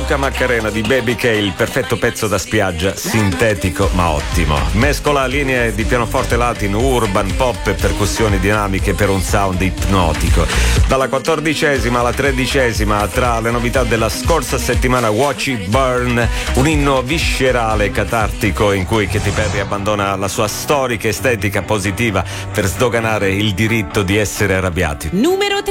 Luca Maccarena di Baby K, il perfetto pezzo da spiaggia, sintetico ma ottimo. Mescola linee di pianoforte latino, urban, pop e percussioni dinamiche per un sound ipnotico. Dalla 14ª alla 13ª, tra le novità della scorsa settimana, Watch It Burn, un inno viscerale e catartico in cui Katy Perry abbandona la sua storica estetica positiva per sdoganare il diritto di essere arrabbiati. Numero 3.